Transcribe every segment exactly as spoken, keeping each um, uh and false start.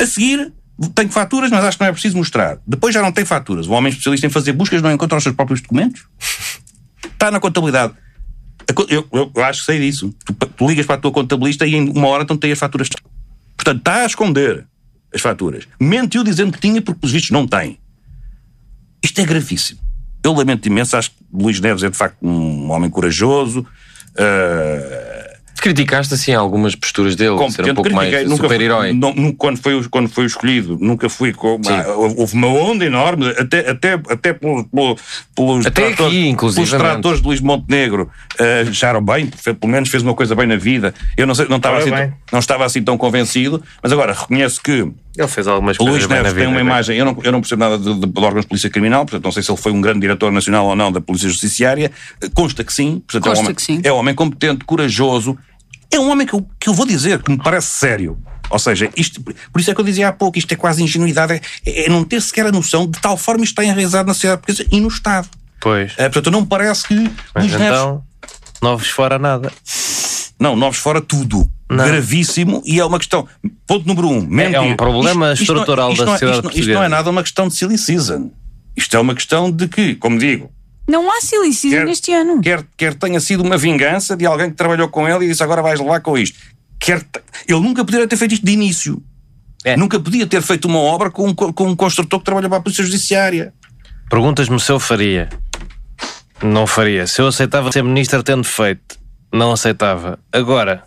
A seguir, tenho faturas, mas acho que não é preciso mostrar. Depois já não tem faturas. O homem especialista em fazer buscas não encontra os seus próprios documentos. Está na contabilidade. Eu, eu, eu acho que sei disso. Tu, tu ligas para a tua contabilista e em uma hora então tem as faturas. Portanto, está a esconder as faturas. Mentiu dizendo que tinha, porque pelos vistos não tem. Isto é gravíssimo. Eu lamento imenso. Acho que Luís Neves é de facto um homem corajoso. Uh... Criticaste assim algumas posturas dele, ser um pouco mais super-herói. Quando foi, quando foi escolhido, nunca fui com. Ah, houve uma onda enorme, até, até, até pelo, pelo, pelos, até tratores, aqui, inclusive, pelos tratores de Luís Montenegro, uh, acharam bem, pelo menos fez uma coisa bem na vida. Eu não, sei, não, estava assim, não estava assim tão convencido, mas agora reconheço que ele fez algumas Luís coisas bem Neves na vida, tem uma bem. imagem. Eu não, eu não percebo nada de, de, de órgãos de polícia criminal, portanto não sei se ele foi um grande diretor nacional ou não da Polícia Judiciária. Consta que sim, portanto, Consta é, um homem, que sim. é um homem competente, corajoso. É um homem que eu, que eu vou dizer, que me parece sério. Ou seja, isto, por isso é que eu dizia há pouco, isto é quase ingenuidade, é, é não ter sequer a noção de tal forma isto está enraizado na sociedade portuguesa e no Estado. Pois. É, portanto, não me parece que Mas Luís então, Neves... novos fora nada. Não, novos fora tudo. Não. Gravíssimo, e é uma questão... Ponto número um, mentir. É um problema isto, isto estrutural isto da não, sociedade isto, portuguesa. Isto não é nada uma questão de silly season. Isto é uma questão de que, como digo... Não há silly season neste ano. Quer, quer tenha sido uma vingança de alguém que trabalhou com ele e disse agora vais levar com isto. Quer te... Ele nunca poderia ter feito isto de início. É. Nunca podia ter feito uma obra com um, com um construtor que trabalha para a Polícia Judiciária. Perguntas-me se eu faria. Não faria. Se eu aceitava ser ministro tendo feito, não aceitava. Agora,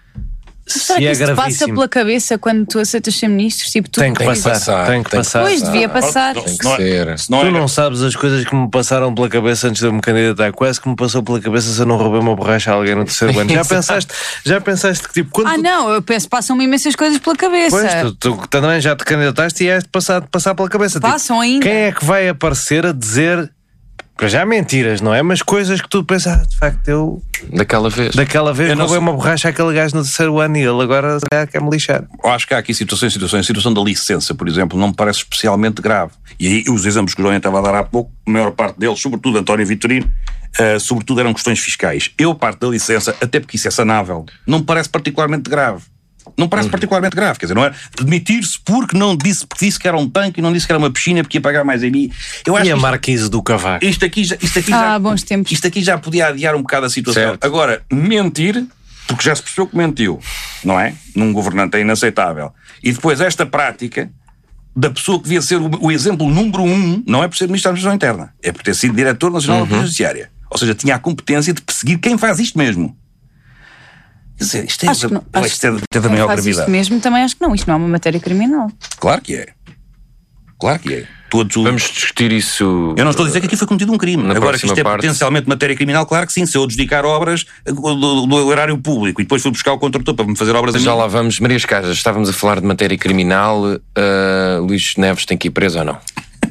Mas será se que é isso te gravíssimo, passa pela cabeça quando tu aceitas ser ministro? Tipo, tu tem que passar, passar, tem que tem que passar. Pois, devia passar. Tem que Não é- ser. se não Tu é- não sabes as coisas que me passaram pela cabeça antes de eu me candidatar. Quase que me passou pela cabeça se eu não roubei uma borracha a alguém no terceiro ano. Já pensaste, já pensaste que tipo, quando Ah, tu, não, eu penso, passam-me imensas coisas pela cabeça. pois, tu, tu também já te candidataste e és de passar, de passar pela cabeça. Passam Tipo, ainda. quem é que vai aparecer a dizer, para já mentiras, não é? Mas coisas que tu pensas, ah, de facto, eu Daquela vez. daquela vez Eu não roubei sei. uma borracha àquele gajo no terceiro ano e ele agora se calhar quer-me lixar. Eu acho que há aqui situações, situações. A situação da licença, por exemplo, não me parece especialmente grave. E aí, os exemplos que o João estava a dar há pouco, a maior parte deles, sobretudo António Vitorino, uh, sobretudo eram questões fiscais. Eu, parte da licença, até porque isso é sanável, não me parece particularmente grave. Não parece uhum. particularmente grave, quer dizer, não é demitir-se porque não disse, porque disse que era um tanque e não disse que era uma piscina porque ia pagar mais em mim. Eu acho E a que isto, Marquise do Cavaco? isto aqui, já, isto, aqui Ah, já, bons tempos. isto aqui já podia adiar um bocado a situação. Certo. Agora, mentir, porque já se percebeu que mentiu, não é? Num governante é inaceitável. E depois esta prática da pessoa que devia ser o, o exemplo número um, não é por ser Ministro da Administração Interna, é por ter sido Diretor Nacional Uhum. da Polícia Judiciária. Ou seja, tinha a competência de perseguir quem faz isto mesmo. Quer dizer, isto é, Acho que não, da, acho isto é, da- que é da quem maior faz gravidade. isto mesmo também acho que não. Isto não é uma matéria criminal. Claro que é. Claro que é. Todos os... Vamos discutir isso. Eu não estou a dizer que aqui foi cometido um crime. Na Agora que próxima isto é parte. potencialmente matéria criminal, claro que sim. Se eu adjudicar obras do, do, do erário público e depois fui buscar o construtor para me fazer obras a Já mim, lá vamos. Marias Casas, estávamos a falar de matéria criminal. Uh, Luís Neves tem que ir preso ou não?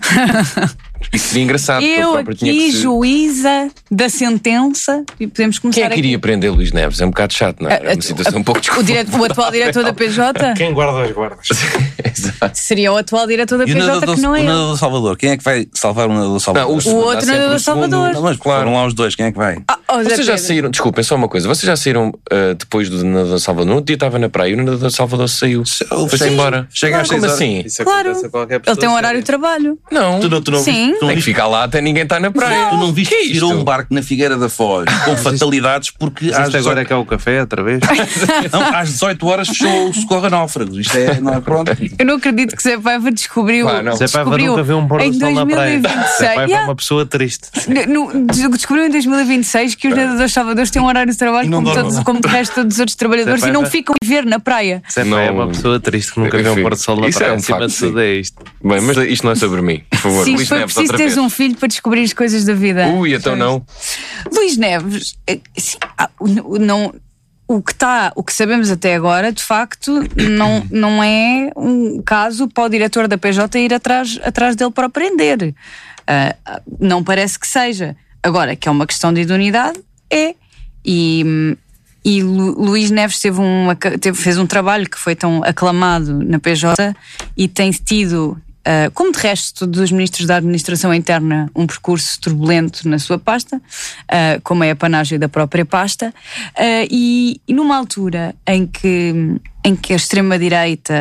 Isso seria engraçado. porque Eu ele próprio tinha aqui, que se- juíza da sentença, e podemos começar Quem é que iria prender Luís Neves? É um bocado chato, não é? É uma situação um pouco o, desconfortável. direto, o atual diretor da P J? Quem guarda as guardas? Exato. Seria o atual diretor da E o P J nadador, que não o é ele. nadador do Salvador, quem é que vai salvar o nadador do Salvador? Não, o segundo, outro há sempre nadador o segundo. Salvador. Não, mas Claro. foram lá os dois, quem é que vai? Ah, oh, Zé Vocês já Pedro. saíram, desculpem, só uma coisa, vocês já saíram uh, depois do nadador Salvador? No outro dia estava na praia e o nadador Salvador saiu. Foi-se Sim. embora. Chega às Como seis horas. assim? Isso Claro, acontece a qualquer pessoa ele tem um horário séria. de trabalho. Não, Tu não, tu não Sim. viste, tu não tem que viste, ficar lá até ninguém está na praia. tu não viste Que é que tirou isto? um barco na Figueira da Foz com fatalidades porque às Isto agora é dezoito, que é o café, outra vez? não, às dezoito horas fechou o socorro a náufragos. Isto é, não é pronto. Eu não acredito que Zé Paiva descobriu. Pá, não. Zé Paiva descobriu nunca viu um pôr em do sol na praia. dois mil e vinte e seis. Zé Paiva é Yeah. uma pessoa triste. No- descobriu em dois mil e vinte e seis que os nadadores salvadores têm um horário de trabalho E não como, dormem. todos, como o resto de todos os outros trabalhadores Zé e não Paiva- ficam a ver na praia. Zé Não. Paiva é uma pessoa triste que nunca viu um Enfim, pôr do sol na isso é praia. um Acima facto, de tudo sim. é isto. Bem, mas isto não é sobre mim, por favor. Sim, Luís foi Neves, preciso outra teres vez. um filho para descobrir as coisas da vida. Ui, então não. Luís Neves, eh, sim, ah, o- o- não, o, que tá, o que sabemos até agora, de facto, não, não é um caso para o diretor da P J ir atrás, atrás dele para o prender. Ah, ah, não parece que seja. Agora, que é uma questão de idoneidade, é. E, e Lu, Luís Neves teve uma, teve, fez um trabalho que foi tão aclamado na P J e tem tido. Uh, como de resto dos ministros da Administração Interna, um percurso turbulento na sua pasta, uh, como é a panagem da própria pasta, uh, e, e numa altura em que, em que a extrema-direita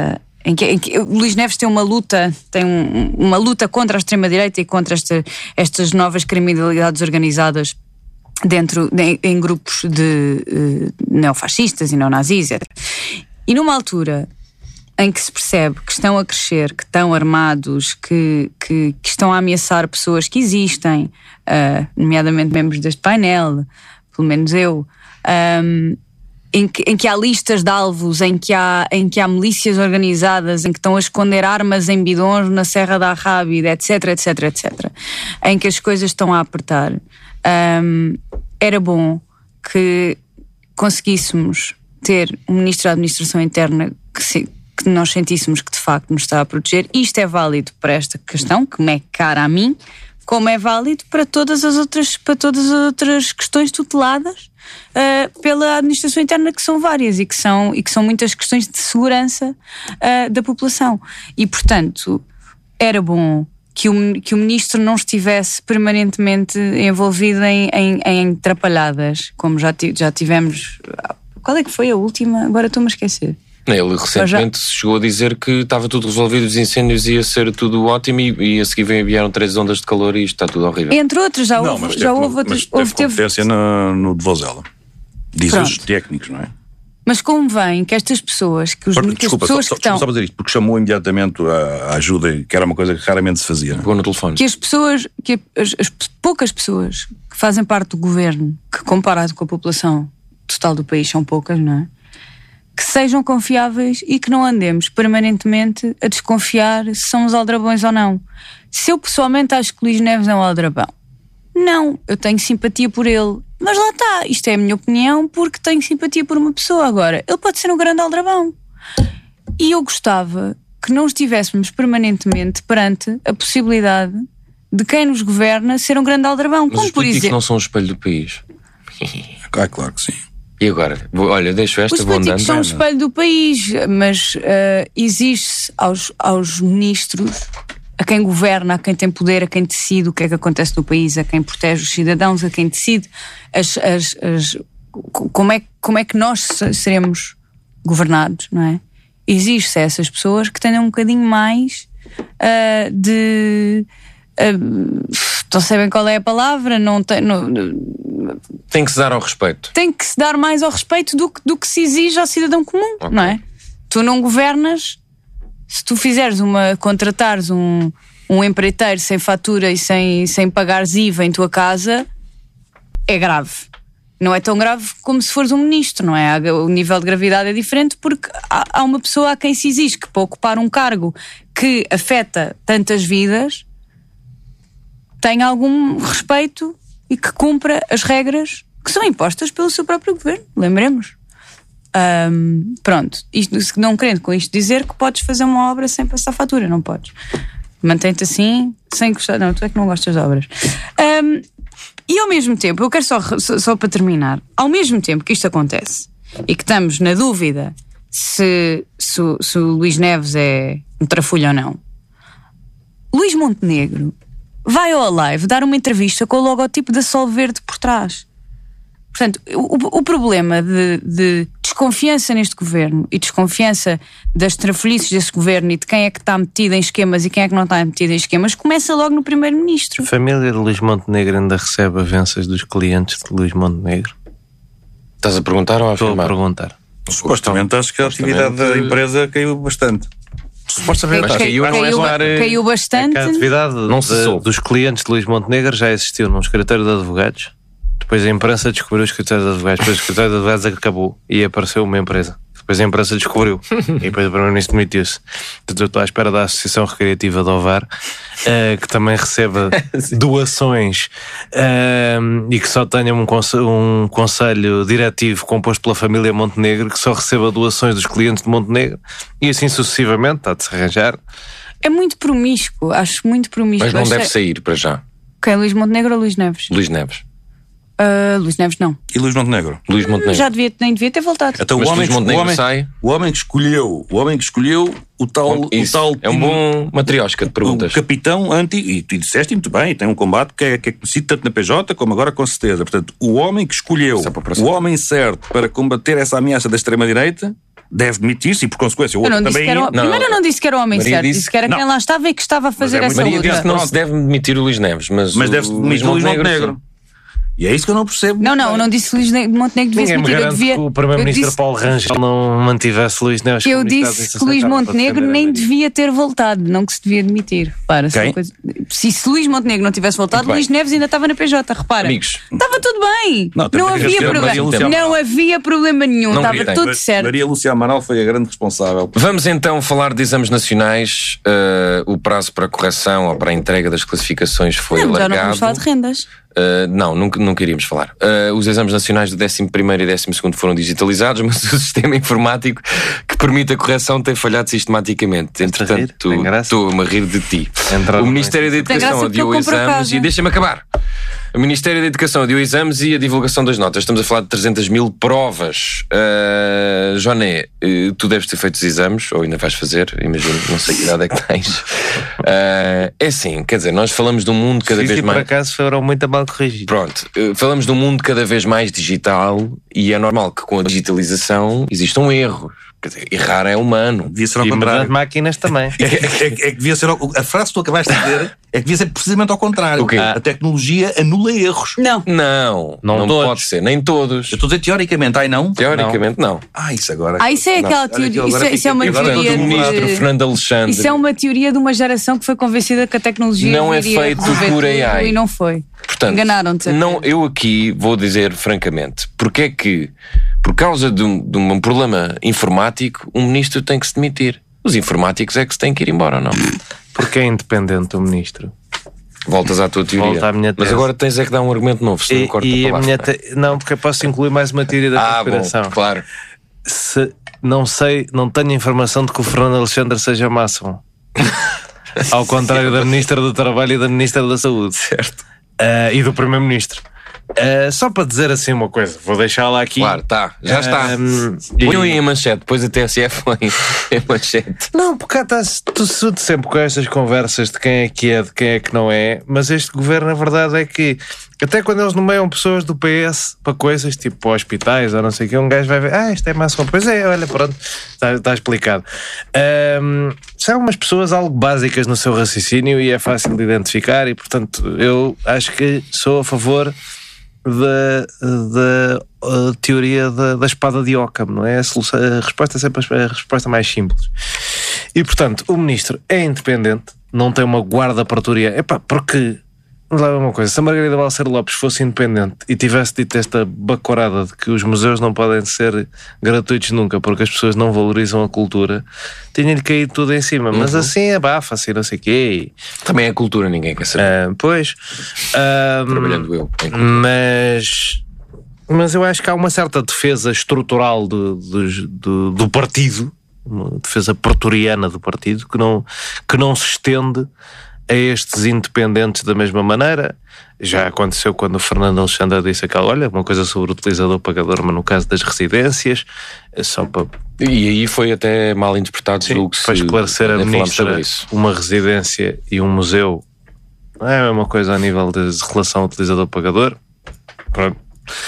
em que, em que Luís Neves tem uma luta, tem um, uma luta contra a extrema-direita e contra esta, estas novas criminalidades organizadas dentro, em, em grupos de uh, neofascistas e neonazis, etcétera. E numa altura em que se percebe que estão a crescer, que estão armados, que, que, que estão a ameaçar pessoas que existem, uh, nomeadamente membros deste painel, pelo menos eu, um, em, que, em que há listas de alvos, em que há, em que há milícias organizadas, em que estão a esconder armas em bidões na Serra da Arrábida, etc, etc, etcétera, em que as coisas estão a apertar, um, era bom que conseguíssemos ter um Ministro da Administração Interna que se que nós sentíssemos que de facto nos está a proteger. Isto é válido para esta questão, que me é cara a mim, como é válido para todas as outras, para todas as outras questões tuteladas uh, pela administração interna, que são várias e que são, e que são muitas questões de segurança uh, da população. E, portanto, era bom que o, que o ministro não estivesse permanentemente envolvido em, em, em atrapalhadas, como já, já tivemos. Qual é que foi a última? Agora estou-me a esquecer. Ele recentemente já chegou a dizer que estava tudo resolvido, os incêndios ia ser tudo ótimo e, e a seguir vieram três ondas de calor e isto está tudo horrível. Entre outros, já não, houve, mas já teve, houve outros. Mas teve houve, competência teve... no, no de Vozela. Diz Pronto. os técnicos, não é? Mas convém que estas pessoas, que, os, Por, que desculpa, as pessoas só, que estão. só para dizer isto, porque chamou imediatamente a, a ajuda, que era uma coisa que raramente se fazia. Pegou no telefone. Que as pessoas, que as, as poucas pessoas que fazem parte do governo, que comparado com a população total do país são poucas, não é? Que sejam confiáveis e que não andemos permanentemente a desconfiar se são os aldrabões ou não. Se eu pessoalmente acho que Luís Neves é um aldrabão, não, eu tenho simpatia por ele. Mas lá está, isto é a minha opinião porque tenho simpatia por uma pessoa. Agora, ele pode ser um grande aldrabão. E eu gostava que não estivéssemos permanentemente perante a possibilidade de quem nos governa ser um grande aldrabão. Mas Como os por políticos exemplo, não são o espelho do país. Ah, claro que sim. E agora? Vou, olha, deixo esta, os vou andando. políticos são o espelho do país, mas uh, exige-se aos, aos ministros, a quem governa, a quem tem poder, a quem decide o que é que acontece no país, a quem protege os cidadãos, a quem decide as, as, as, como, é, como é que nós seremos governados, não é? Exige-se a essas pessoas que tenham um bocadinho mais uh, de... Uh, não sei bem qual é a palavra, não tem... Não, tem que se dar ao respeito. Tem que se dar mais ao respeito do que, do que se exige ao cidadão comum, okay. Não é? Tu não governas, se tu fizeres uma, contratares um, um empreiteiro sem fatura e sem, sem pagares I V A em tua casa, é grave. Não é tão grave como se fores um ministro, não é? O nível de gravidade é diferente porque há, há uma pessoa a quem se exige que para ocupar um cargo que afeta tantas vidas tenha algum respeito e que cumpra as regras que são impostas pelo seu próprio governo, lembremos. Um, pronto, isto, não querendo com isto dizer que podes fazer uma obra sem passar fatura, não podes. Mantém-te assim, sem gostar. Não, tu é que não gostas de obras. Um, e ao mesmo tempo, eu quero só, só, só para terminar, ao mesmo tempo que isto acontece e que estamos na dúvida se, se, se o Luís Neves é um trafulho ou não, Luís Montenegro vai ao Alive dar uma entrevista com o logotipo da Sol Verde por trás. Portanto, o, o problema de, de desconfiança neste governo e desconfiança das trafulhices desse governo e de quem é que está metido em esquemas e quem é que não está metido em esquemas começa logo no primeiro-ministro. A família de Luís Montenegro ainda recebe avanças dos clientes de Luís Montenegro? Estás a perguntar ou a Estou afirmar? a perguntar. Supostamente acho que a atividade da empresa caiu bastante. Supostamente Caiu, acho que caiu, caiu, caiu, estar, caiu bastante. A atividade Não se de- soube. dos clientes de Luís Montenegro já existiu num escritório de advogados. Depois a imprensa descobriu o escritório de advogados. Depois o escritório de advogados acabou e apareceu uma empresa. Depois a imprensa descobriu e depois o primeiro-ministro demitiu-se. Portanto, eu estou à espera da Associação Recreativa de Ovar, eh, que também receba doações eh, e que só tenha um, conse- um conselho diretivo composto pela família Montenegro, que só receba doações dos clientes de Montenegro e assim sucessivamente, há de se arranjar. É muito promíscuo, acho muito promíscuo. Mas não Achei- deve sair para já. Quem é Luís Montenegro ou Luís Neves? Luís Neves. Uh, Luís Neves não. E Luís Montenegro? Luís Montenegro. Já devia, nem devia ter voltado. Então, Mas o, homem, Luís que- o, Montenegro homem, sai? o homem que escolheu, o homem que escolheu o tal, o Isso, tal é um bom matriosca de perguntas. o capitão anti, e tu disseste muito bem, tem um combate que é, que é conhecido tanto na P J como agora com certeza. Portanto, o homem que escolheu Isso é para o o próximo. homem certo para combater essa ameaça da extrema-direita deve demitir-se e, por consequência, o Eu outro não disse também... que era o... Não. Primeiro eu não disse que era o homem Maria certo, disse- disse que era Não. quem lá estava e que estava a fazer é muito essa Maria luta. Disse que não se deve demitir o Luís Neves, mas, Mas o deve-se Luís demitir o Luís Montenegro, Montenegro. E é isso que eu não percebo. Não, não, eu não disse que Luís Montenegro devia se Ninguém me demitir. Eu garante devia. que o Eu Primeiro-Ministro disse, Paulo Rangel não mantivesse Luís Neves. eu como Ministro da disse que Luís Administração para Montenegro defender a nem Maria. devia ter voltado, não que se devia demitir. Para, Quem? coisa... Se, se Luís Montenegro não tivesse voltado, Muito bem. Luís Neves ainda estava na P J, repara. Amigos. Estava tudo bem. Não, Não, também havia tens que ter problema. Maria Lúcia Não Amaral. havia problema nenhum. Não Estava gritem. tudo certo. Maria Lúcia Amaral foi a grande responsável. Vamos então falar de exames nacionais. Uh, o prazo para correção ou para a entrega das classificações foi Não, já não alargado. vamos falar de rendas. Uh, não, nunca, nunca iríamos falar. Uh, os exames nacionais do décimo primeiro e décimo segundo foram digitalizados, mas o sistema informático que permite a correção tem falhado sistematicamente. Entretanto, Tem graça. estou-me a rir de ti. Entrar O no Ministério da Tem Educação graça porque adiou eu compro a exames casa. e deixa-me acabar. O Ministério da Educação adiou exames e a divulgação das notas. Estamos a falar de trezentas mil provas. Uh, Joné, uh, tu deves ter feito os exames, ou ainda vais fazer, imagino, não sei que idade é que tens. Uh, é assim, quer dizer, nós falamos de um mundo cada Sim, vez sim, por mais... acaso foram muito mal corrigidos. Pronto, uh, falamos de um mundo cada vez mais digital e é normal que com a digitalização existam erros. Quer dizer, errar é humano. Devia ser ao E mediante contrário. máquinas também. É, que- é, que- é que devia ser. ao- A frase que tu acabaste de dizer é que devia ser precisamente ao contrário. O quê? A tecnologia anula erros. Não. Não, Não não, todos. pode ser, nem todos. Eu estou a dizer teoricamente, ai não? Teoricamente, não. Ah, isso agora. Ah, isso é aquela Olha que teoria. agora Isso é, isso é uma fica- Portanto, teoria. o ministro de- Fernando Alexandre Isso é uma teoria de uma geração que foi convencida que a tecnologia Não é iria feito resolver por tudo A I. e não foi. Portanto, Enganaram-te. não, eu aqui vou dizer francamente, porque é que, por causa de um, de um problema informático, um ministro tem que se demitir. Os informáticos é que se têm que ir embora, ou não? Porque é independente o ministro. Voltas à tua teoria. Volta à minha Mas tese. agora tens é que dar um argumento novo, senão E, corta e para a lá. minha te... Não, porque eu posso incluir mais uma teoria da Ah, bom, conspiração. claro. Se não sei, não tenho informação de que o Fernando Alexandre seja maçom. Ao contrário da Ministra do Trabalho e da Ministra da Saúde. Certo. Ah, e do Primeiro-Ministro. Ah, só para dizer assim uma coisa, vou deixá-la aqui. Claro, tá, já está. Ahm, Põe e- aí em manchete, depois a T S F põe em manchete. Não, porque cá estás tu tu sempre com estas conversas de quem é que é, de quem é que não é, mas este governo, a verdade é que até quando eles nomeiam pessoas do P S para coisas tipo para hospitais ou não sei o que, um gajo vai ver, ah, isto é maçom. Pois é, olha, pronto, está, está explicado. Ahm, são umas pessoas algo básicas no seu raciocínio e é fácil de identificar, e portanto eu acho que sou a favor da, da a teoria da, da espada de Occam, não é? A, solução, a resposta é sempre a resposta mais simples. E portanto, o ministro é independente, não tem uma guarda pretoriana. Epá, porque, vamos lá ver uma coisa, se a Margarida Balseiro Lopes fosse independente e tivesse dito esta bacorada de que os museus não podem ser gratuitos nunca porque as pessoas não valorizam a cultura, tinha-lhe caído tudo em cima. Mas assim abafa-se e não sei o quê. Também é cultura, ninguém quer saber. Ah, pois. Ah, Trabalhando eu. em cultura. mas, mas eu acho que há uma certa defesa estrutural do, do, do, do partido, uma defesa pretoriana do partido, que não, que não se estende a estes independentes da mesma maneira. Já aconteceu quando o Fernando Alexandre disse aquela, olha, uma coisa sobre o utilizador pagador, mas no caso das residências, é só para... E aí foi até mal interpretado. Sim, que para se- esclarecer a até falámos sobre ministra, isso. uma residência e um museu não é a mesma coisa a nível de relação utilizador-pagador. Pronto.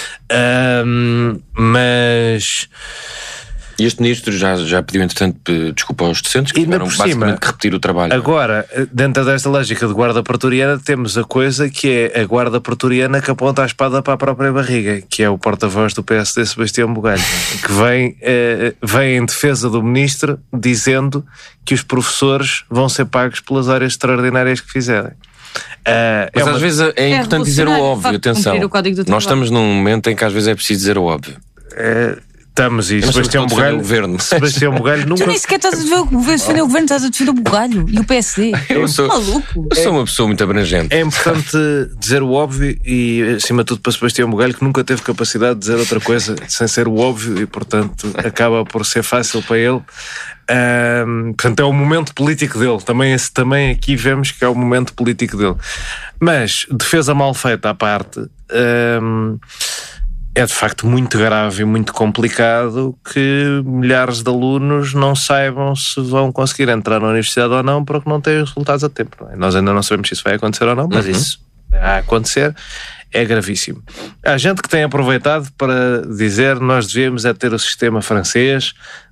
Ahm, mas E este ministro já, já pediu, entretanto, pe- desculpa aos docentes que Ainda tiveram por basicamente cima, que repetir o trabalho. agora, dentro desta lógica de guarda pretoriana, temos a coisa que é a guarda pretoriana que aponta a espada para a própria barriga, que é o porta-voz do P S D, Sebastião Bugalho, que vem, eh, vem em defesa do ministro dizendo que os professores vão ser pagos pelas horas extraordinárias que fizerem. Uh, Mas é às uma- vezes é importante dizer o revolucionário, óbvio, de facto, atenção. cumprir o Código do Nós Trabalho. estamos num momento em que às vezes é preciso dizer o óbvio. é, estamos e Eu não sou Sebastião de defender Bugalho, o governo, mas- Sebastião Bugalho Tu nunca... nem sequer estás a defender o governo, defender o governo, estás a defender o bugalho e o P S D. Eu sou, Maluco. eu sou uma pessoa muito abrangente. É importante dizer o óbvio e, acima de tudo, para Sebastião Bugalho, que nunca teve capacidade de dizer outra coisa sem ser o óbvio e, portanto, acaba por ser fácil para ele. Ahm, portanto, é o momento político dele. Também, esse, também aqui vemos que é o momento político dele. Mas, defesa mal feita à parte, ahm, é de facto muito grave e muito complicado que milhares de alunos não saibam se vão conseguir entrar na universidade ou não porque não têm os resultados a tempo. Não é? Nós ainda não sabemos se isso vai acontecer ou não, mas Uhum. isso a acontecer é gravíssimo. Há gente que tem aproveitado para dizer nós devíamos é ter o sistema francês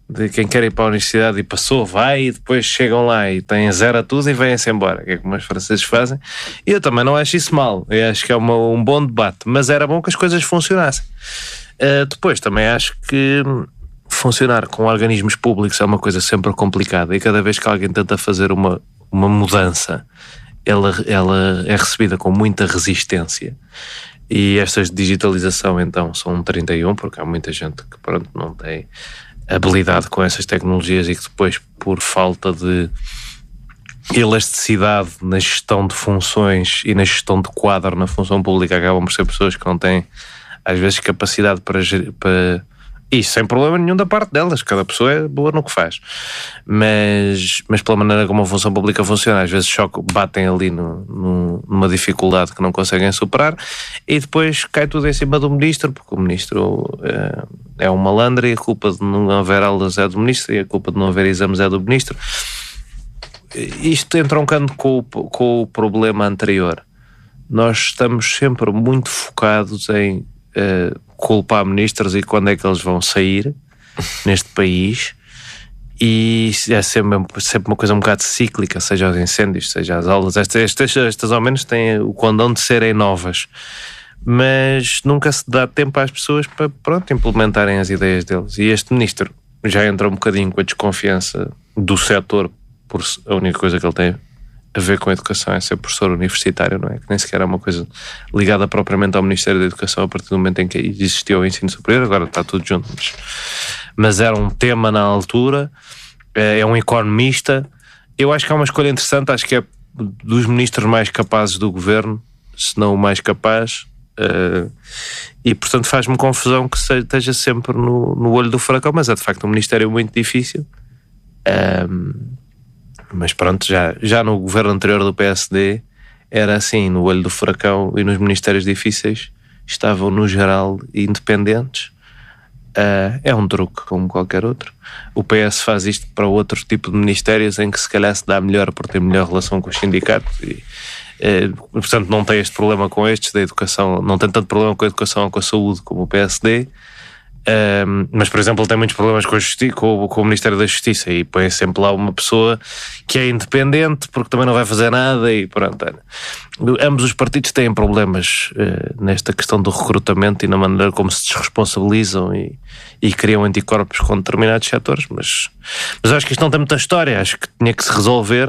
de quem quer ir para a universidade e passou, vai, e depois chegam lá e têm zero a tudo e vêm-se embora, que é como os franceses fazem. E eu também não acho isso mal, eu acho que é uma, um bom debate, mas era bom que as coisas funcionassem. Uh, depois também acho que funcionar com organismos públicos é uma coisa sempre complicada, e cada vez que alguém tenta fazer uma, uma mudança, ela, ela é recebida com muita resistência. E estas de digitalização então são um trinta e um, porque há muita gente que pronto, não tem habilidade com essas tecnologias e que depois, por falta de elasticidade na gestão de funções e na gestão de quadro na função pública, acabam por ser pessoas que não têm às vezes capacidade para, para... e sem problema nenhum da parte delas, cada pessoa é boa no que faz, mas, mas pela maneira como a função pública funciona, às vezes só batem ali no, no, numa dificuldade que não conseguem superar, e depois cai tudo em cima do ministro, porque o ministro é, é um malandro, e a culpa de não haver aulas é do ministro, e a culpa de não haver exames é do ministro. Isto entroncando com o, com o problema anterior. Nós estamos sempre muito focados em uh, culpar ministros e quando é que eles vão sair neste país, e é sempre, sempre uma coisa um bocado cíclica, seja os incêndios, seja as aulas. Estas, estas, estas ao menos têm o condão de serem novas, mas nunca se dá tempo às pessoas para, pronto, implementarem as ideias deles. E este ministro já entra um bocadinho com a desconfiança do setor, por a única coisa que ele tem a ver com a educação é ser professor universitário, não é? Que nem sequer é uma coisa ligada propriamente ao Ministério da Educação a partir do momento em que existiu o ensino superior, agora está tudo junto, mas, mas era um tema na altura, é um economista. Eu acho que é uma escolha interessante, acho que é dos ministros mais capazes do governo, se não o mais capaz, uh, e portanto faz-me confusão que esteja sempre no, no olho do furacão, mas é de facto um ministério muito difícil. Um, Mas pronto, já, já no governo anterior do P S D era assim, no olho do furacão, e nos ministérios difíceis estavam no geral independentes. Uh, é um truque como qualquer outro. O P S faz isto para outro tipo de ministérios em que se calhar se dá melhor por ter melhor relação com os sindicatos e, uh, portanto não tem este problema com estes da educação, não tem tanto problema com a educação ou com a saúde como o P S D. Um, mas por exemplo ele tem muitos problemas com, a justi- com, o, com o Ministério da Justiça, e põe sempre lá uma pessoa que é independente porque também não vai fazer nada, e pronto. Ambos os partidos têm problemas uh, nesta questão do recrutamento e na maneira como se desresponsabilizam e, e criam anticorpos com determinados setores, mas, mas acho que isto não tem muita história, acho que tinha que se resolver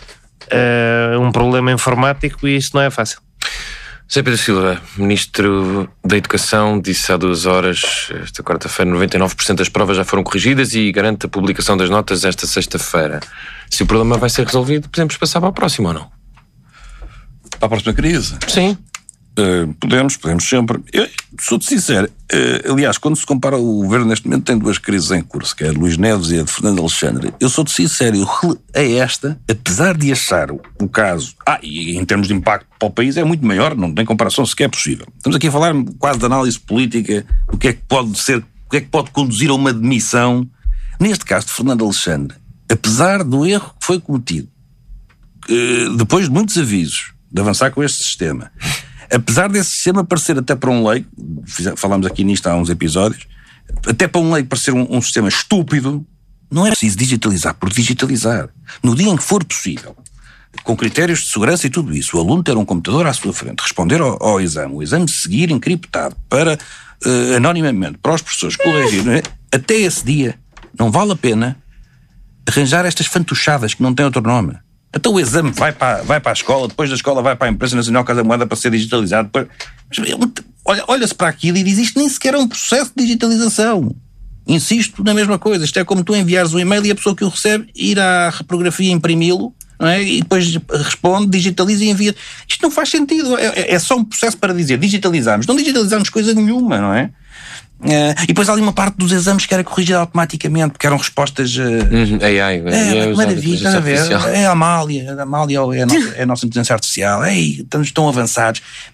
uh, um problema informático, e isso não é fácil. José Pedro Silva, Ministro da Educação, disse há duas horas, esta quarta-feira, noventa e nove por cento das provas já foram corrigidas e garante a publicação das notas esta sexta-feira. Se o problema vai ser resolvido, podemos passar para a próxima ou não? Para a próxima crise? Sim. Uh, podemos, podemos sempre. Eu sou-te sincero, uh, aliás, quando se compara o governo neste momento tem duas crises em curso, que é a de Luís Neves e a de Fernando Alexandre. Eu sou-te sincero, eu, a esta, apesar de achar o, o caso, ah, e em termos de impacto para o país é muito maior, não tem comparação sequer possível. Estamos aqui a falar quase de análise política, o que é que pode ser, o que é que pode conduzir a uma demissão. Neste caso de Fernando Alexandre, apesar do erro que foi cometido, uh, depois de muitos avisos de avançar com este sistema, apesar desse sistema parecer até para um leigo, falámos aqui nisto há uns episódios, até para um leigo parecer um, um sistema estúpido, não é preciso digitalizar por digitalizar. No dia em que for possível, com critérios de segurança e tudo isso, o aluno ter um computador à sua frente, responder ao, ao exame, o exame seguir encriptado para, uh, anonimamente, para os professores corrigir, é? Até esse dia não vale a pena arranjar estas fantochadas que não têm outro nome. Então o exame vai para, vai para a escola, depois da escola vai para a Imprensa Nacional Casa Moeda para ser digitalizado. Depois, olha, olha-se para aquilo e diz, isto nem sequer é um processo de digitalização. Insisto na mesma coisa, isto é como tu enviares um e-mail e a pessoa que o recebe ir à reprografia imprimi-lo, não é? E depois responde, digitaliza e envia. Isto não faz sentido, é, é só um processo para dizer digitalizamos. Não digitalizamos coisa nenhuma, não é? Uh, e depois há ali uma parte dos exames que era corrigida automaticamente, porque eram respostas. Uh, uhum, A I, é, é maravilha, é a Amália, a Amália é a nossa, é a nossa inteligência artificial, ei, estamos tão avançados. Mas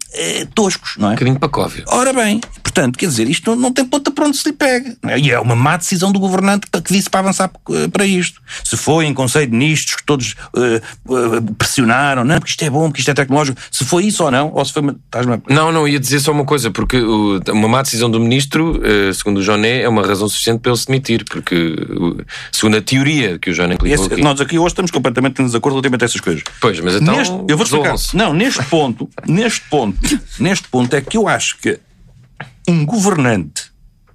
eh, toscos, não é? Um bocadinho pacóvio. Ora bem, portanto, quer dizer, isto não, não tem ponta para onde se lhe pega. Não é? E é uma má decisão do governante que disse para avançar para isto. Se foi em Conselho de Ministros que todos uh, uh, pressionaram, não, porque isto é bom, porque isto é tecnológico, se foi isso ou não, ou se foi... Estás-me... Não, não, ia dizer só uma coisa, porque uh, uma má decisão do Ministro, uh, segundo o Joné, é uma razão suficiente para ele se demitir, porque, uh, segundo a teoria que o Joné aplicou Esse, aqui... Nós aqui hoje estamos completamente em desacordo relativamente a essas coisas. Pois, mas então... Neste, eu vou explicar. Não, neste ponto, neste ponto, neste ponto é que eu acho que um governante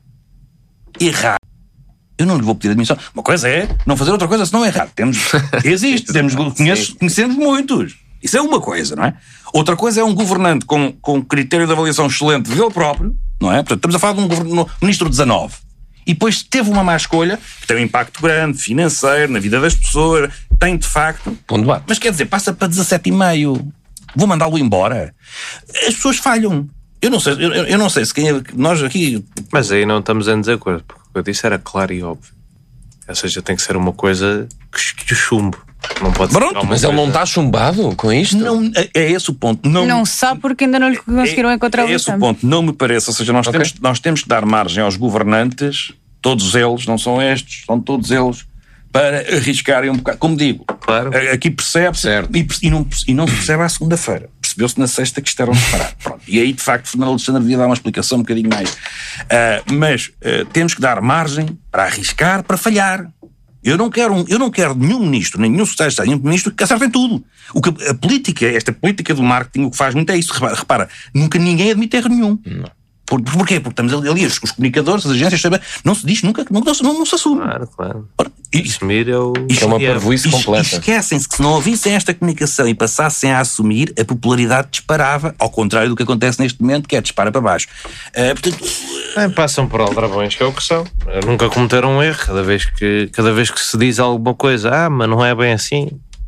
errar, eu não lhe vou pedir admissão. Uma coisa é não fazer outra coisa, senão é errar. Temos, existe, temos, conheço, conhecemos muitos. Isso é uma coisa, não é? Outra coisa é um governante com, com critério de avaliação excelente dele próprio, não é? Portanto, estamos a falar de um govern... ministro dezanove. E depois teve uma má escolha, que tem um impacto grande, financeiro, na vida das pessoas, tem de facto... Pontuado. Mas quer dizer, passa para dezassete e meio. Vou mandá-lo embora. As pessoas falham. Eu não sei, eu, eu não sei se quem é, nós aqui... Mas aí não estamos em desacordo, porque o que eu disse era claro e óbvio. Ou seja, tem que ser uma coisa que, que o chumbo. Não pode Pronto, ser uma Mas coisa... ele não está chumbado com isto? Não, é, é esse o ponto. Não, Não se sabe porque ainda não lhe conseguiram é, encontrar é o esse o exame. ponto. Não me parece. Ou seja, nós, Ok. temos, nós temos que dar margem aos governantes, todos eles, não são estes, são todos eles, para arriscarem um bocado. Como digo, Claro. aqui percebe-se Certo. e, e, não, e não se percebe à segunda-feira. Percebeu-se na sexta que isto era um disparate. Pronto. E aí, de facto, Fernando Alexandre devia dar uma explicação um bocadinho mais. Ah, mas ah, temos que dar margem para arriscar, para falhar. Eu não quero, um, eu não quero nenhum ministro, nem nenhum secretário de Estado, nenhum ministro que acerte em tudo. O que a política, esta política do marketing, o que faz muito é isso. Repara, repara nunca ninguém admite erro nenhum. Não. Por, porquê? Porque estamos ali, ali os, os comunicadores, as agências, sabe, não se diz nunca, nunca não, não se assume. Claro, claro. Ora, e- Assumir é o... É uma parvoíce e- completa. e esquecem-se que se não ouvissem esta comunicação e passassem a assumir, a popularidade disparava, ao contrário do que acontece neste momento, que é dispara para baixo. Ah, portanto, É, passam por aldrabões, que é o que são. Nunca cometeram um erro. Cada vez que, cada vez que se diz alguma coisa, ah, mas não é bem assim.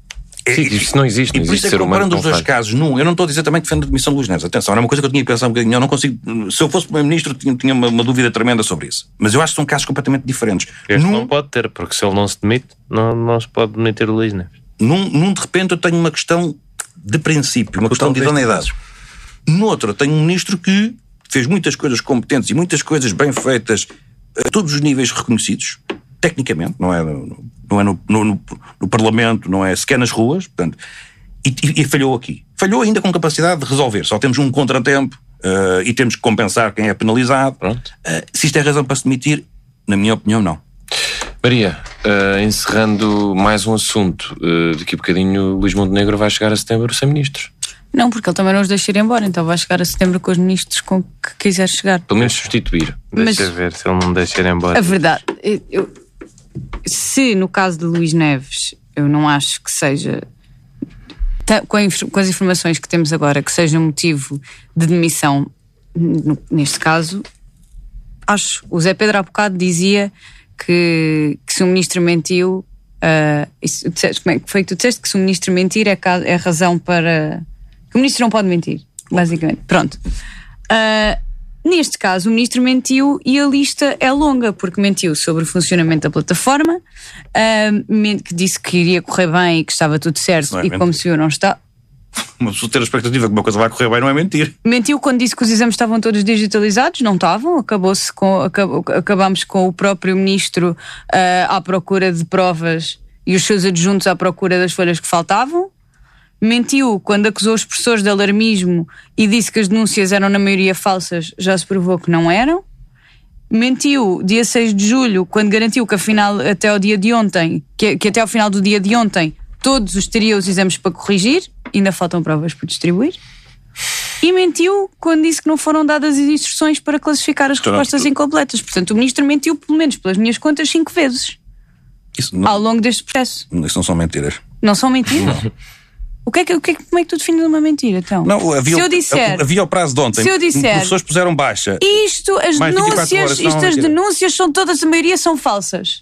é- Sim, isso não existe, E não por existe isso é que ser humano comparando que os não dois faz. casos num, eu não estou a dizer também que defendo a demissão de Luís Neves. Atenção, era uma coisa que eu tinha que pensar um bocadinho. Eu não consigo, se eu fosse primeiro-ministro, tinha, tinha uma, uma dúvida tremenda sobre isso. Mas eu acho que são casos completamente diferentes. Este Num, não pode ter, porque se ele não se demite, não, não se pode demitir o Luís Neves. num, num, de repente, eu tenho uma questão de princípio, uma questão de idoneidade. No outro, eu tenho um ministro que fez muitas coisas competentes e muitas coisas bem feitas a todos os níveis reconhecidos, tecnicamente, não é, no, não é no, no, no, no Parlamento, não é sequer nas ruas, portanto, e, e, e falhou aqui. Falhou ainda com capacidade de resolver. Só temos um contratempo uh, e temos que compensar quem é penalizado. Pronto. Uh, se isto é razão para se demitir, na minha opinião, não. Maria, uh, encerrando mais um assunto, uh, daqui a bocadinho Luís Montenegro vai chegar a setembro sem ministro. Não, porque ele também não os deixa ir embora, então vai chegar a setembro com os ministros com que quiser chegar. Pelo menos substituir. Mas- Deixa ver se ele não deixa ir embora. A verdade, eu- eu- se no caso de Luís Neves, eu não acho que seja, ta- com, a inf- com as informações que temos agora, que seja um motivo de demissão, no- neste caso, acho. O Zé Pedro há bocado dizia que, que se o ministro mentiu, ah, isso, disseste- como é que foi que tu disseste? Que se o ministro mentir é, ca- é razão para... que o ministro não pode mentir, basicamente. Pronto. Ah, neste caso, o ministro mentiu e a lista é longa, porque mentiu sobre o funcionamento da plataforma, ah, men- que disse que iria correr bem e que estava tudo certo, Não é e mentira. como se eu não está. Uma pessoa ter a expectativa que uma coisa vai correr bem não é mentir. Mentiu quando disse que os exames estavam todos digitalizados, não estavam, acabou-se com, acabou, acabámos com o próprio ministro ah, à procura de provas e os seus adjuntos à procura das folhas que faltavam. Mentiu quando acusou os professores de alarmismo e disse que as denúncias eram na maioria falsas, já se provou que não eram. Mentiu dia seis de julho quando garantiu que afinal até ao dia de ontem, que, que até ao final do dia de ontem todos os teriam os exames para corrigir, ainda faltam provas por distribuir. E mentiu quando disse que não foram dadas as instruções para classificar as Então, respostas tu- incompletas. Portanto, o ministro mentiu, pelo menos pelas minhas contas, cinco vezes Isso não, ao longo deste processo. isso não são mentiras. Não são mentiras? O que é que, o que é que- como é que tu defines uma mentira, então? Não, havia, se eu o- disser, havia o prazo de ontem. se eu disser- As pessoas puseram baixa. isto, as Mais vinte e quatro denúncias, horas, não, isto, as mentira. denúncias são todas, a maioria são falsas.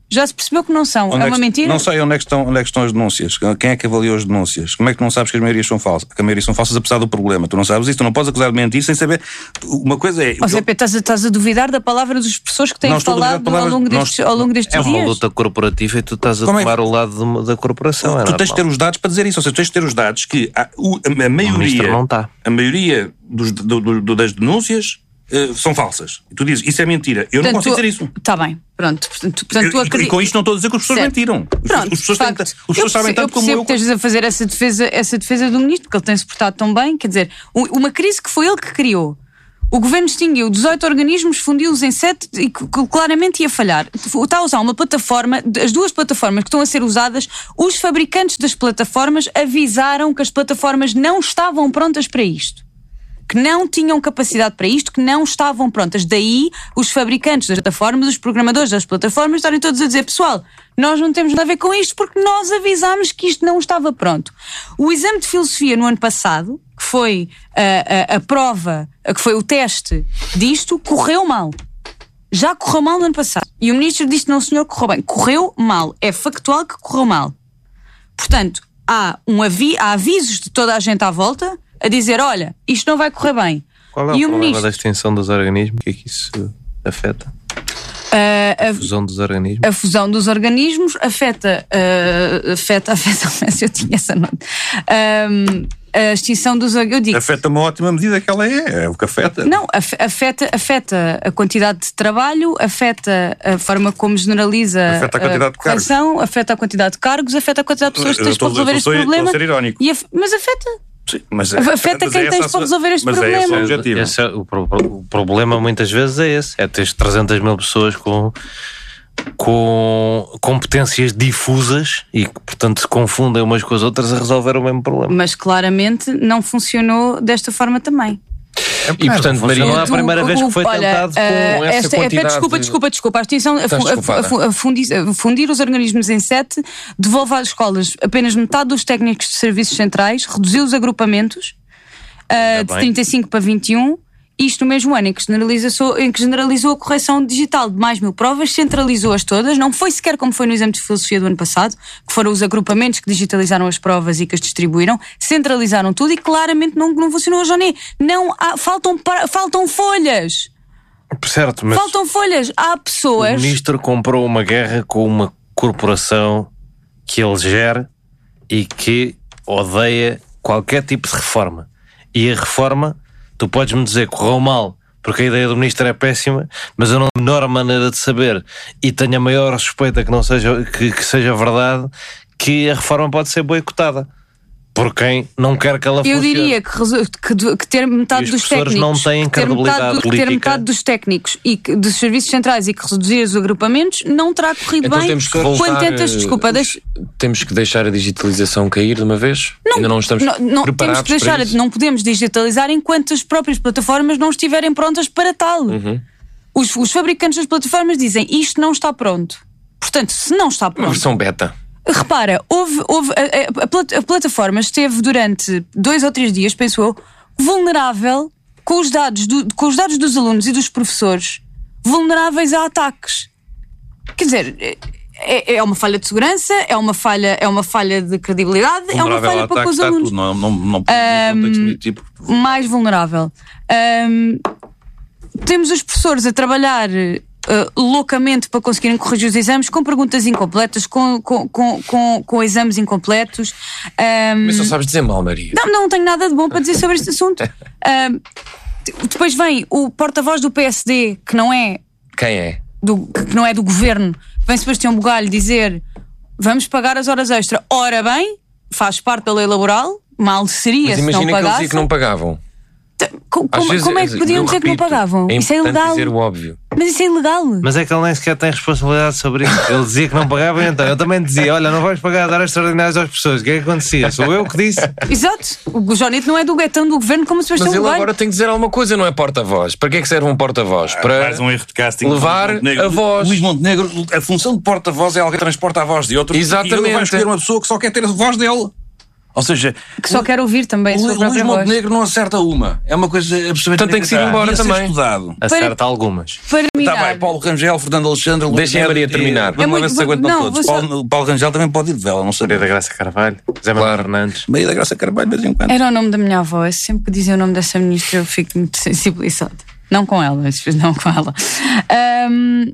Já se percebeu que não são. Onde é é uma que, mentira? Não sei onde é, que estão, onde é que estão as denúncias. Quem é que avaliou as denúncias? Como é que tu não sabes que as maiorias são falsas? Que a maioria são falsas apesar do problema. Tu não sabes isso, tu não podes acusar de mentir sem saber. Uma coisa é. Ou seja, estás, a- estás a duvidar da palavra das pessoas que têm Não estou a duvidar falado da palavra- ao longo não destes, estou- ao longo destes É uma dias? luta corporativa e tu estás a Como é que- tomar o lado de uma- da corporação. É Tu tens de ter normal. os dados para dizer isso. Ou seja, tu tens de ter os dados que a, o- a, a ministro maioria, não está. a maioria dos, do- do- do- das denúncias eh, são falsas. E tu dizes, isso é mentira. Eu não consigo dizer isso. Está bem, pronto. Portanto, portanto, tu Eu- e, e acreditas. com isto não estou a dizer que as pessoas Certo. mentiram. As- Pronto, as pessoas, de têm, facto. as pessoas eu sabem percebo, tanto como eu eu. percebo que estejas a fazer essa defesa, essa defesa do ministro, porque ele tem-se portado tão bem. Quer dizer, u- uma crise que foi ele que criou. O governo distinguiu dezoito organismos, fundiu-os em sete e que que claramente ia falhar. Está a usar uma plataforma, as duas plataformas que estão a ser usadas, os fabricantes das plataformas avisaram que as plataformas não estavam prontas para isto. Que não tinham capacidade para isto, que não estavam prontas. Daí os fabricantes das plataformas, os programadores das plataformas estarem todos a dizer, pessoal, nós não temos nada a ver com isto porque nós avisámos que isto não estava pronto. O exame de filosofia no ano passado, que foi a, a, a prova, que foi o teste disto, correu mal. Já correu mal no ano passado. E o ministro disse, não senhor, correu bem. Correu mal. É factual que correu mal. Portanto, há, um avi há avisos de toda a gente à volta a dizer, olha, isto não vai correr bem. Qual é e o o problema ministro, da extinção dos organismos? O que é que isso afeta? a, A fusão dos organismos? a fusão dos organismos afeta, uh, afeta, afeta, se eu tinha essa nota, um, a extinção dos organismos, eu digo, Afeta uma ótima medida que ela é. É o que afeta. não, af- afeta, afeta a quantidade de trabalho, afeta a forma como generaliza Afeta a quantidade de cargos. correção, afeta a quantidade de cargos, afeta a quantidade de pessoas que Eu tens estou- para resolver eu este estou- estou a problema. ser irónico. E af- mas afeta. Sim, mas é- Afeta mas quem é essa tens a para resolver este mas é esse o problema. objetivo. Esse é o, pro- o problema muitas vezes é esse, é ter trezentas mil pessoas com, com competências difusas e que portanto se confundem umas com as outras a resolver o mesmo problema. Mas claramente não funcionou desta forma também. E portanto, Funcionou Maria, a primeira vez que foi olha, tentado com eh, essa esta, eh, quantidade desculpa, de- desculpa, desculpa. A extinção, a, Estás fu- a, desculpada. fu- a fundi- a fundir os organismos em sete, devolve às escolas apenas metade dos técnicos de serviços centrais, reduziu os agrupamentos eh, de bem. trinta e cinco para vinte e um. Isto no mesmo ano em que, generalizou, em que generalizou a correção digital de mais mil provas, centralizou-as todas, não foi sequer como foi no exame de filosofia do ano passado, que foram os agrupamentos que digitalizaram as provas e que as distribuíram, centralizaram tudo e claramente não, não funcionou a Joné. Não há, faltam, pa- faltam folhas. Certo, mas Faltam folhas. Há o pessoas. ministro comprou uma guerra com uma corporação que ele gera e que odeia qualquer tipo de reforma. E a reforma, tu podes-me dizer que correu mal porque a ideia do ministro é péssima, mas eu não tenho a menor maneira de saber e tenho a maior suspeita que não seja, que, que seja verdade, que a reforma pode ser boicotada por quem não quer que ela Eu funcione. diria que, resu- que, do- que ter metade E os dos professores técnicos. não têm que ter credibilidade metade, do- que ter política. metade dos técnicos e que, dos serviços centrais e que reduzir os agrupamentos não terá corrido então bem. temos que voltar, Quando tentas, eh, desculpa, deixa, temos que deixar a digitalização cair de uma vez? Ainda não estamos não, não, preparados temos que deixar, para isso? não podemos digitalizar enquanto as próprias plataformas não estiverem prontas para tal. Uhum. Os, os fabricantes das plataformas dizem isto não está pronto. Portanto, se não está Uma pronto. versão beta. Repara, houve, houve a, a- a plat- a plataforma esteve durante dois ou três dias, penso eu, vulnerável com os dados, do- com os dados dos alunos e dos professores, vulneráveis a ataques. Quer dizer, é, é uma falha de segurança, é uma falha, é uma falha de credibilidade, é uma falha para com os alunos. Não, não, não, não tem que ser tipo. Mais vulnerável. Ahm, temos os professores a trabalhar uh, loucamente para conseguirem corrigir os exames com perguntas incompletas, com, com, com, com, com exames incompletos. Ahm, Mas só sabes dizer mal, Maria. não, não tenho nada de bom para dizer sobre este assunto. Ahm, depois vem o porta-voz do P S D, que não é Quem é? do, que não é do governo, vem Sebastião Bugalho dizer vamos pagar as horas extra. Ora bem, faz parte da lei laboral, mal seria Mas se não imagina que eles pagasse. diziam que não pagavam. Co- Às Como, vezes, como é que podiam eu dizer que não repito, pagavam? É Isso é importante ilegal. dizer o óbvio. Mas isso é ilegal. Mas é que ele nem sequer tem responsabilidade sobre isso. Ele dizia que não pagava, então eu também dizia: olha, não vais pagar horas extraordinárias às pessoas. O que é que acontecia? Sou eu que disse. Exato. O Jonito não é do guetão do governo como o Mas Sebastião ele Bugalho. agora tem que dizer alguma coisa, não é porta-voz. Para que é que serve um porta-voz? Para Mais um erro de casting. levar Luís Montenegro. a voz. Luís Montenegro, a função de porta-voz é alguém que transporta a voz de outro. Exatamente. E ele vai escolher uma pessoa que só quer ter a voz dele. Ou seja, Que só quer ouvir também a sua Luís própria voz. Montenegro não acerta uma. É uma coisa absolutamente. Então tem que se ir embora Devia ser também. estudado. Acerta algumas. Para Está mirar. bem, Paulo Rangel, Fernando Alexandre. Deixem a Maria terminar. Vamos É lá ver muito- se aguentam não, todos. vou só- Paulo, Paulo Rangel também pode ir de vela, não sei. Maria da Graça Carvalho, Zé Manuel Claro. Fernandes. Maria da Graça Carvalho, de vez em quando. Era o nome da minha avó. Eu sempre que dizia o nome dessa ministra eu fico muito sensibilizada. Não com ela, mas não com ela. Ahm,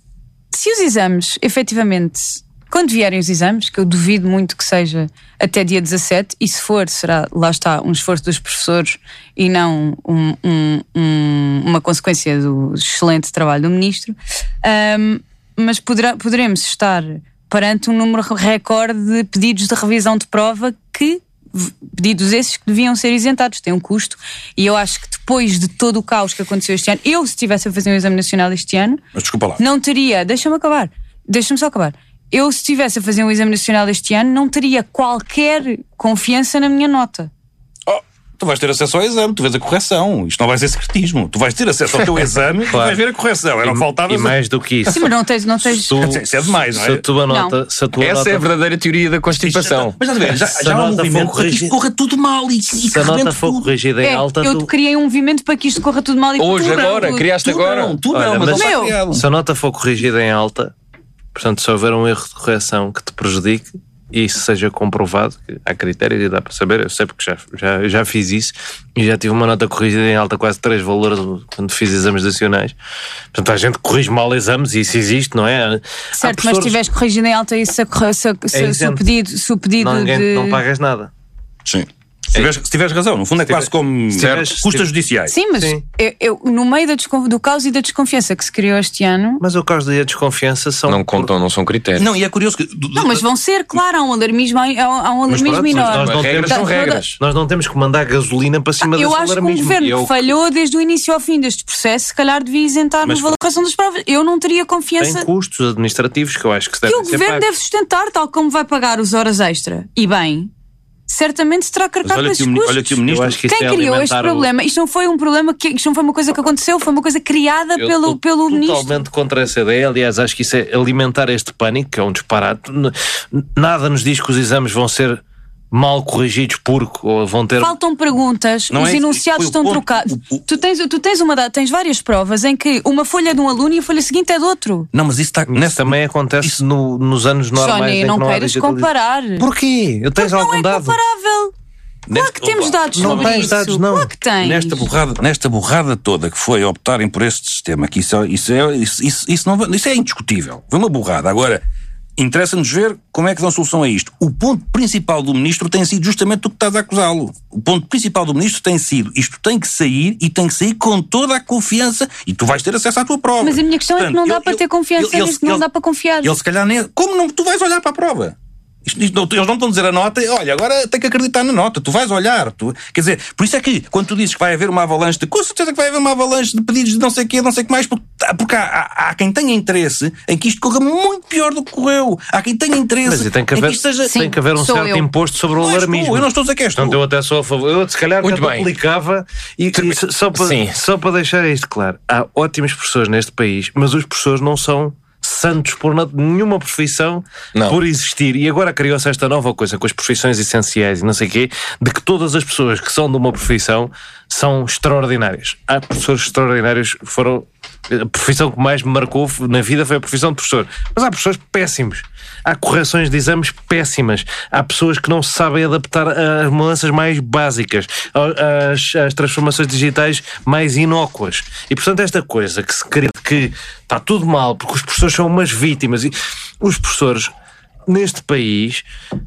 se os exames, efetivamente, quando vierem os exames, que eu duvido muito que seja até dia dezassete, e se for, será, lá está, um esforço dos professores e não um, um, um, uma consequência do excelente trabalho do ministro, ahm, mas poderá, poderemos estar perante um número recorde de pedidos de revisão de prova que pedidos esses que deviam ser isentados, têm um custo, e eu acho que depois de todo o caos que aconteceu este ano, eu se estivesse a fazer um exame nacional este ano, Mas desculpa lá. não teria, deixa-me acabar, deixa-me só acabar, eu se estivesse a fazer um exame nacional este ano, não teria qualquer confiança na minha nota. Oh, tu vais ter acesso ao exame, tu vês a correção. Isto não vai ser secretismo. Tu vais ter acesso ao teu exame e Claro. vais ver a correção. Era faltava. E mais do que isso. Sim, mas não tens, não tens... Se tu- Isso é demais, não é? Se a tua nota, se a tua Essa nota, é a verdadeira teoria da constipação. Mas estás a ver, já, Se já a há um nota for movimento para que isto corrigida- corra tudo mal e, e se que a nota rebente for tudo. corrigida em É, alta, eu tu, criei um movimento para que isto corra tudo mal e Hoje, tu não. agora, criaste Tu agora. não, tu não, Olha, mas, mas- não está Meu. criado. se a nota for corrigida em alta, portanto, se houver um erro de correção que te prejudique e isso seja comprovado, que há critérios e dá para saber, eu sei porque já, já, já fiz isso e já tive uma nota corrigida em alta, quase três valores quando fiz exames nacionais. Portanto, há gente que corrige mal exames e isso existe, não é? Há Certo, mas professores- se tiveres corrigido em alta e se, a corre- se, se, se o isento. pedido, se o pedido não, ninguém- de... não pagas nada. Sim. Se tiveres, se tiveres razão, no fundo é quase como se tiveres- custas se- judiciais. Sim, mas Sim. Eu, eu, no meio da descon- do caos e da desconfiança que se criou este ano... Mas o caso e a desconfiança são... Não contam, não são critérios. Não, e é curioso que. do- Não, mas vão ser, claro, há um alarmismo, há, há um alarmismo pronto, enorme. nós não regras temos- são Toda- regras. Nós não temos que mandar gasolina para cima Eu desse acho que o alarmismo. governo E eu- que falhou desde o início ao fim deste processo, se calhar devia isentar Mas- a valoração das provas. Eu não teria Tem confiança custos administrativos que eu acho que se que devem o ser governo pagos. deve sustentar, tal como vai pagar os horas extra. E bem, certamente se terá que Mas arcar com olha esses aqui, o, custos. olha aqui o Eu ministro. acho que isso Quem é criou este alimentar o- problema? Isto não foi um problema que isto não foi uma coisa que aconteceu, foi uma coisa criada Eu pelo, estou pelo ministro. totalmente contra essa ideia. Aliás, acho que isso é alimentar este pânico, que é um disparate. N- Nada nos diz que os exames vão ser mal corrigidos porque ou vão ter. Faltam perguntas, Não os é- enunciados foi o estão ponto- trocados. o- o- Tu tens, tu tens uma da- tens várias provas em que uma folha é de um aluno e a folha seguinte é de outro. Não, mas isso está. Isso Nessa, também acontece no- nos anos normais. Johnny, em que não não há queiras digitalização. comparar. Porquê? Eu tens Não algum é dado? comparável. Claro que temos dados Não sobre tens isso. dados, não. Claro que tens. Nesta borrada, nesta borrada toda que foi optarem por este sistema, que isso, é- isso, é, isso, isso, isso, não, isso é indiscutível. Foi uma borrada. Agora, interessa-nos ver como é que dão solução a isto. O ponto principal do ministro tem sido justamente o que estás a acusá-lo. O ponto principal do ministro tem sido isto tem que sair e tem que sair com toda a confiança e tu vais ter acesso à tua prova. Mas a minha questão é que não dá ele- para ele- ter confiança ele- nisto, não ele- dá para confiar. Ele se calhar nem. Como não? Tu vais olhar para a prova. Isto- isto não- eles não estão a dizer a nota, olha, agora tem que acreditar na nota, tu vais olhar. Tu, quer dizer, por isso é que quando tu dizes que vai haver uma avalanche de. Com certeza que vai haver uma avalanche de pedidos de não sei o quê, não sei o que mais, porque, porque há, há, há quem tenha interesse em que isto corra muito pior do que correu. Há quem tenha interesse Mas e tem que em haver, que isto seja. Sim. tem que haver um sou certo eu. imposto sobre o Não és tu, alarmismo. eu não estou a dizer que és tu. Portanto, eu até sou a favor. Eu, se calhar, Muito até bem. aplicava. E, e só- só, para, Sim. só para deixar isto claro: há ótimas pessoas neste país, mas os professores não são santos por na- nenhuma profissão Não. por existir. E agora criou-se esta nova coisa com as profissões essenciais e não sei o quê, de que todas as pessoas que são de uma profissão são extraordinárias. Há professores extraordinários que foram. A profissão que mais me marcou na vida foi a profissão de professor. Mas há professores péssimos. Há correções de exames péssimas. Há pessoas que não se sabem adaptar às mudanças mais básicas, às, às transformações digitais mais inócuas. E, portanto, esta coisa que se crê que está tudo mal porque os professores são umas vítimas. E os professores neste país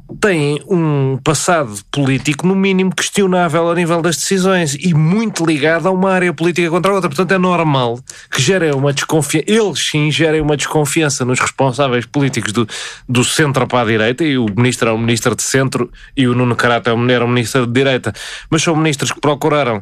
têm um passado político no mínimo questionável ao nível das decisões e muito ligado a uma área política contra a outra. Portanto, é normal que gerem uma desconfiança, eles sim gerem uma desconfiança nos responsáveis políticos do, do centro para a direita, e o ministro é um ministro de centro e o Nuno Carata é um, era um ministro de direita, mas são ministros que procuraram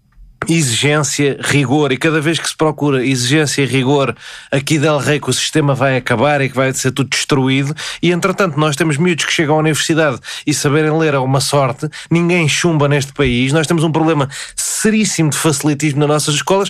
exigência, rigor, e cada vez que se procura exigência e rigor, aqui del rei que o sistema vai acabar e que vai ser tudo destruído. E entretanto nós temos miúdos que chegam à universidade e saberem ler é uma sorte, ninguém chumba neste país, nós temos um problema seríssimo de facilitismo nas nossas escolas,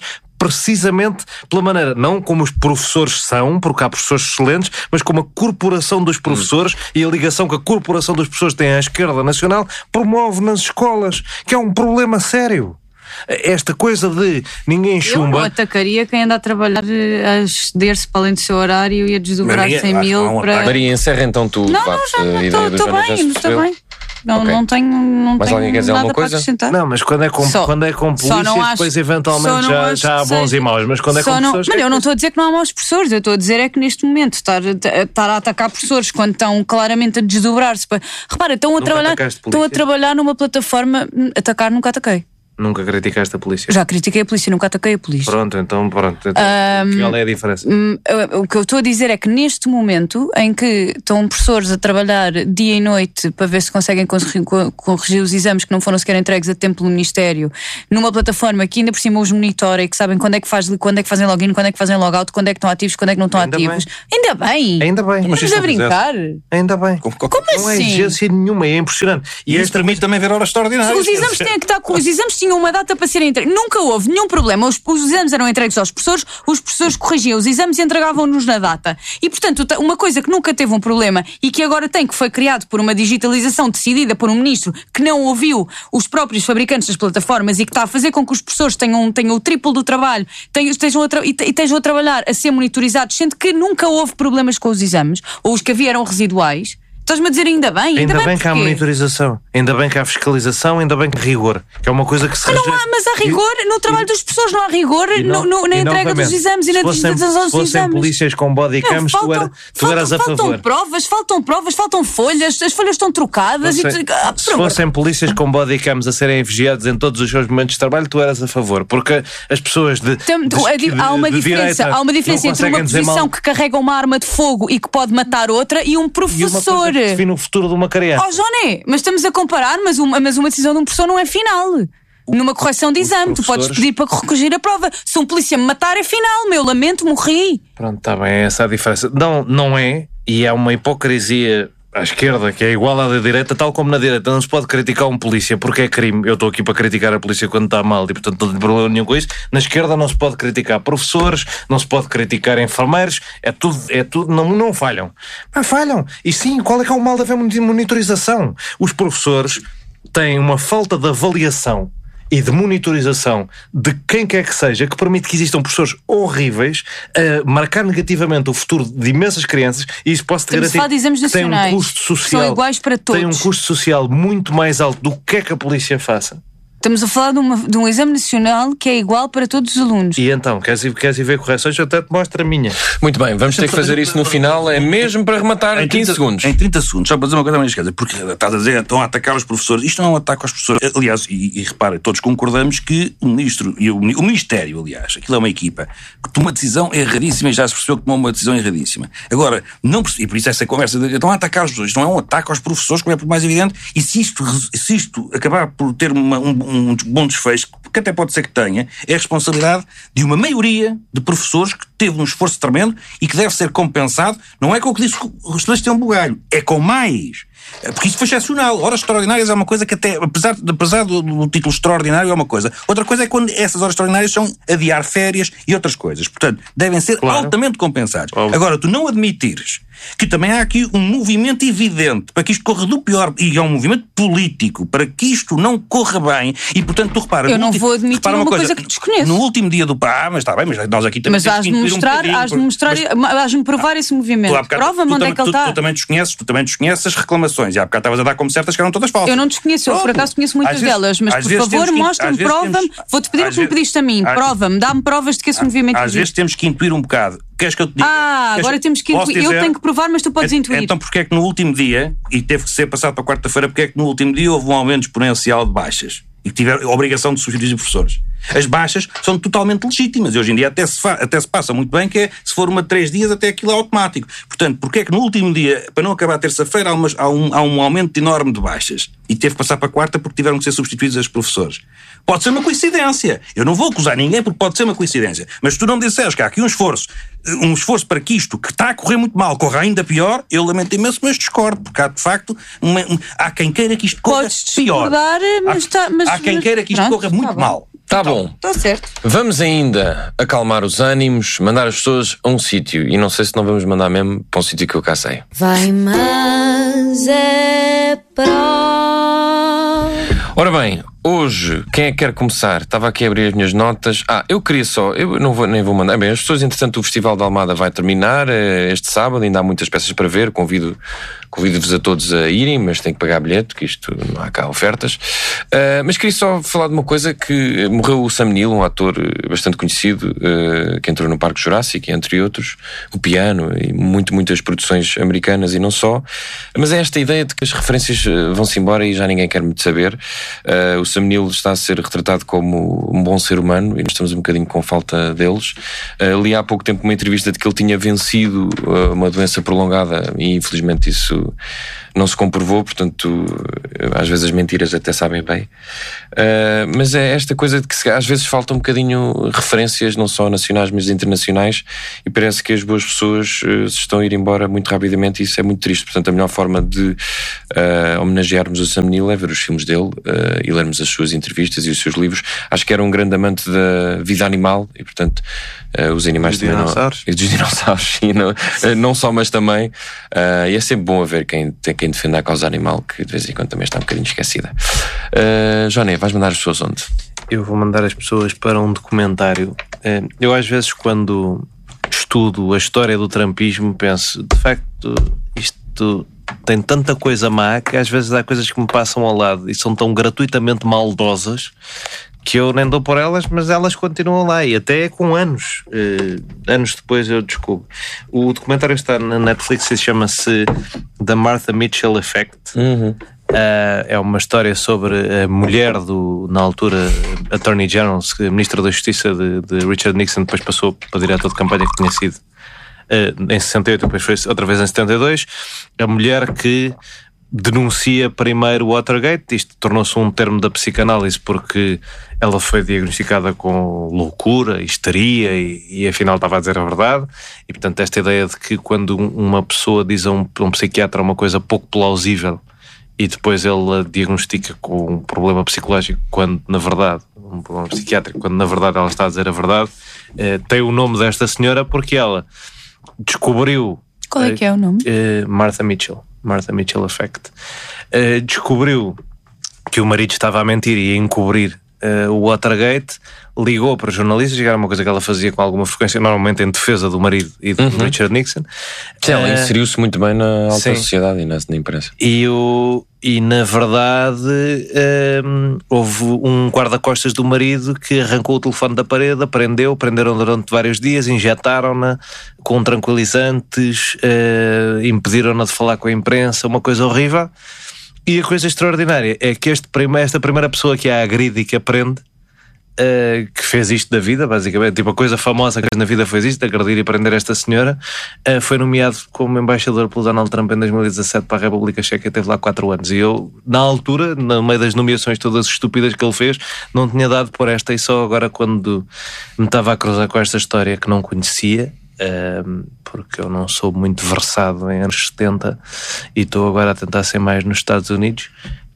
precisamente pela maneira, não como os professores são, porque há professores excelentes, mas como a corporação dos professores hum. e a ligação que a corporação dos professores tem à esquerda nacional promove nas escolas, que é um problema sério. Esta coisa de ninguém chumba... Eu não atacaria quem anda a trabalhar a ceder-se para além do seu horário e a desdobrar cem mil para... Maria, encerra então tu. Não, não, já estou bem, estou bem. Não, okay. não tenho, não mas tenho alguém quer dizer nada alguma para coisa? acrescentar. Não, mas quando é com, só, quando é com polícias, acho, depois eventualmente já, já há bons seja, e maus. Mas quando é com não, pessoas... Mas é eu não que... estou a dizer que não há maus professores. Eu estou a dizer é que neste momento estar, estar a atacar professores quando estão claramente a desdobrar-se. Para... Repara, estão a, trabalhar, estão a trabalhar numa plataforma... Atacar nunca ataquei. Nunca criticaste a polícia? Já critiquei a polícia, nunca ataquei a polícia. Pronto, então pronto. Então, um, qual é a diferença? Um, o que eu estou a dizer é que neste momento em que estão professores a trabalhar dia e noite para ver se conseguem corrigir, corrigir os exames que não foram sequer entregues a tempo no Ministério, numa plataforma que ainda por cima os monitora e que sabem quando é que, faz, quando é que fazem login, quando é que fazem logout, quando é que estão ativos, quando é que não estão ainda ativos. Bem. Ainda bem! Ainda bem! Mas estamos a brincar? Ainda bem! Como, como assim? Não é exigência nenhuma, é impressionante. E, e isso permite também ver horas extraordinárias. Os exames, têm que estar, os exames tinham uma data para serem entregues. Nunca houve nenhum problema. Os, os exames eram entregues aos professores, os professores corrigiam os exames e entregavam-nos na data. E, portanto, uma coisa que nunca teve um problema e que agora tem, que foi criado por uma digitalização decidida por um ministro que não ouviu os próprios fabricantes das plataformas e que está a fazer com que os professores tenham, tenham o triplo do trabalho tenham, estejam a tra- e estejam a trabalhar a ser monitorizados, sendo que nunca houve problemas com os exames, ou os que havia eram residuais. Estás-me a dizer ainda bem? Ainda, ainda bem, bem que há monitorização, ainda bem que há fiscalização, ainda bem que há rigor, que é uma coisa que se mas, rejeita. não há, mas há rigor e, no trabalho e, das pessoas, não há rigor não, no, no, na entrega dos exames e na digitalização dos exames. Se fossem polícias com bodycams, tu, era, tu faltam, eras a faltam favor. Faltam provas, faltam provas, faltam folhas, as folhas estão trocadas. Fosse, e tu, ah, se fossem polícias com bodycams a serem vigiados em todos os seus momentos de trabalho, tu eras a favor, porque as pessoas de, Tem, de, de, há uma de diferença, há uma diferença entre uma posição que carrega uma arma de fogo e que pode matar outra e um professor. E uma coisa que define o futuro de uma criança. Oh, Joné, mas estamos a comparar, mas uma, mas uma decisão de um professor não é final. Numa correção de exame, tu podes pedir para corrigir a prova. Se um polícia me matar, é final, meu, lamento, morri. Pronto, está bem, essa é a diferença. Não, não é, e é uma hipocrisia à esquerda, que é igual à da direita, tal como na direita. Não se pode criticar um polícia porque é crime. Eu estou aqui para criticar a polícia quando está mal e, portanto, não tenho problema nenhum com isso. Na esquerda não se pode criticar professores, não se pode criticar enfermeiros, é tudo, é tudo, não, não falham. Mas falham. E sim, qual é que é o mal de haver monitorização? Os professores têm uma falta de avaliação e de monitorização de quem quer que seja, que permite que existam professores horríveis a marcar negativamente o futuro de imensas crianças, e isso posso-te garantir que tem um custo social, são iguais para todos. Tem um custo social muito mais alto do que é que a polícia faça. Estamos a falar de, uma, de um exame nacional que é igual para todos os alunos. E então, queres ir, queres ir ver correções? Eu até te mostro a minha. Muito bem, vamos ter que fazer isso no final, é mesmo para rematar em quinze segundos. Em trinta segundos, só para dizer uma coisa mais esquerda, porque estás a dizer, estão a atacar os professores. Isto não é um ataque aos professores. Aliás, e, e repara, todos concordamos que o ministro, e o, o Ministério, aliás, aquilo é uma equipa, que toma uma decisão erradíssima e já se percebeu que tomou uma decisão erradíssima. Agora, não, e por isso essa conversa, de, estão a atacar os professores. Isto não é um ataque aos professores, como é por mais evidente, e se isto, se isto acabar por ter uma, um, um bom desfecho, que até pode ser que tenha, é a responsabilidade de uma maioria de professores que teve um esforço tremendo e que deve ser compensado, não é com o que disse o estudantes têm um bugalho, é com mais. Porque isso foi excepcional. Horas extraordinárias é uma coisa que até, apesar, apesar do, do título extraordinário, é uma coisa. Outra coisa é quando essas horas extraordinárias são adiar férias e outras coisas. Portanto, devem ser claro. altamente compensados. Óbvio. Agora, tu não admitires que também há aqui um movimento evidente para que isto corra do pior, e é um movimento político, para que isto não corra bem, e portanto tu repara... Eu não último, vou admitir uma, uma coisa, coisa que desconheço. No último dia do... Ah, mas está bem, mas nós aqui também mas temos que mostrar, um has-de mostrar, has-de provar ah, esse movimento. Prova-me onde é que ele está. Tu também desconheces, tu também desconheces as reclamações, e há bocado estavas a dar como certas que eram todas falsas. Eu não desconheço, eu por acaso conheço muitas delas, mas por favor mostra-me, prova-me, vou-te pedir o que me pediste a mim, prova-me, dá-me provas de que esse movimento existe. Às vezes temos que intuir um bocado. Queres que eu te diga? Ah, agora temos que intuir. Eu tenho que provar, mas tu podes intuir. Então porquê é que no último dia, e teve que ser passado para quarta-feira, porque é que no último dia houve um aumento exponencial de baixas e que tiveram a obrigação de substituir os professores? As baixas são totalmente legítimas e hoje em dia até se, fa- até se passa muito bem que é, se for uma de três dias, até aquilo é automático. Portanto, porque é que no último dia, para não acabar a terça-feira, há, umas, há, um, há um aumento enorme de baixas e teve que passar para a quarta porque tiveram que ser substituídos os professores? Pode ser uma coincidência. Eu não vou acusar ninguém porque pode ser uma coincidência. Mas se tu não me disseres que há aqui um esforço, um esforço para que isto, que está a correr muito mal, corra ainda pior, eu lamento imenso, mas discordo, porque há de facto, uma, um, há quem queira que isto corra Podes pior. Mas há, tá, mas, há quem queira que isto pronto, corra muito tá mal. Tá bom. Está certo. Vamos ainda acalmar os ânimos, mandar as pessoas a um sítio. E não sei se não vamos mandar mesmo para um sítio que eu cá sei. Vai, mas é pró. Ora bem, hoje, quem é que quer começar? Estava aqui a abrir as minhas notas. Ah, eu queria só, eu não vou, nem vou mandar. Bem, as pessoas, entretanto, o Festival da Almada vai terminar este sábado, ainda há muitas peças para ver. Convido, convido-vos a todos a irem, mas tem que pagar bilhete, que isto não há cá ofertas. Uh, mas queria só falar de uma coisa: que morreu o Sam Neill, um ator bastante conhecido, uh, que entrou no Parque Jurássico, entre outros, o piano e muito, muitas produções americanas e não só. Mas é esta ideia de que as referências vão-se embora e já ninguém quer muito saber. Uh, o Sam Neill está a ser retratado como um bom ser humano e nós estamos um bocadinho com falta deles. Uh, li há pouco tempo uma entrevista de que ele tinha vencido uh, uma doença prolongada e infelizmente isso não se comprovou, portanto às vezes as mentiras até sabem bem. Uh, mas é esta coisa de que às vezes falta um bocadinho referências, não só nacionais mas internacionais, e parece que as boas pessoas uh, se estão a ir embora muito rapidamente e isso é muito triste. Portanto, a melhor forma de uh, homenagearmos o Sam Neill é ver os filmes dele uh, e lermos as suas entrevistas e os seus livros. Acho que era um grande amante da vida animal e, portanto, uh, os animais também dinossauros. Não, e dos dinossauros e não, uh, não só, mas também uh, e é sempre bom haver quem, quem defende a causa animal, que de vez em quando também está um bocadinho esquecida. uh, Joné, vais mandar as pessoas onde? Eu vou mandar as pessoas para um documentário. Uh, eu às vezes quando estudo a história do trumpismo penso, de facto, isto tem tanta coisa má que às vezes há coisas que me passam ao lado e são tão gratuitamente maldosas que eu nem dou por elas, mas elas continuam lá e até com anos uh, anos depois eu descubro. O documentário está na Netflix e chama-se The Martha Mitchell Effect. Uhum. Uh, é uma história sobre a mulher do, na altura, Attorney General, Ministra da Justiça de, de Richard Nixon, depois passou para diretor de campanha que tinha sido uh, em sessenta e oito, depois foi outra vez em setenta e dois. A mulher que denuncia primeiro o Watergate. Isto tornou-se um termo da psicanálise porque ela foi diagnosticada com loucura, histeria e, e afinal estava a dizer a verdade. E portanto esta ideia de que quando uma pessoa diz a um, a um psiquiatra uma coisa pouco plausível e depois ele a diagnostica com um problema psicológico quando na verdade, um problema psiquiátrico, quando na verdade ela está a dizer a verdade, eh, tem o nome desta senhora porque ela descobriu... Qual é que é o nome? Eh, Martha Mitchell. Martha Mitchell Effect. Uh, descobriu que o marido estava a mentir e a encobrir uh, o Watergate, ligou para os jornalistas, que era uma coisa que ela fazia com alguma frequência, normalmente em defesa do marido e do uhum. Richard Nixon. Sim, ela uh, inseriu-se muito bem na alta sim. sociedade e na, na imprensa. E, o, e na verdade um, houve um guarda-costas do marido que arrancou o telefone da parede, prendeu, prenderam durante vários dias, injetaram-na com tranquilizantes, uh, impediram-na de falar com a imprensa, uma coisa horrível. E a coisa extraordinária é que este prima, esta primeira pessoa que a agride e que a prende, Uh, que fez isto da vida, basicamente, tipo a coisa famosa que fez na vida foi isto, agredir e prender esta senhora, uh, foi nomeado como embaixador pelo Donald Trump em dois mil e dezassete para a República Checa e teve lá quatro anos. E eu, na altura, no meio das nomeações todas estúpidas que ele fez, não tinha dado por esta, e só agora quando me estava a cruzar com esta história que não conhecia, uh, porque eu não sou muito versado em anos setenta e estou agora a tentar ser mais nos Estados Unidos,